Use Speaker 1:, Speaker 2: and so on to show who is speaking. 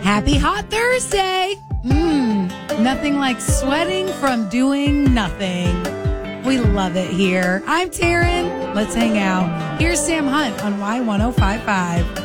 Speaker 1: Happy Hot Thursday. Nothing like sweating from doing nothing. We love it here. I'm Taryn. Let's hang out. Here's Sam Hunt on Y1055.